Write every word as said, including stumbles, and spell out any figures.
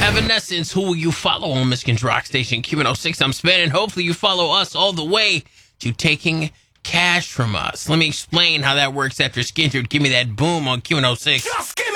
Evanescence, who will you follow on Michigan's Rock Station Q one oh six? I'm Spen, and hopefully you follow us all the way to taking cash from us. Let me explain how that works after Skinter. Give me that boom on Q one oh six. Just give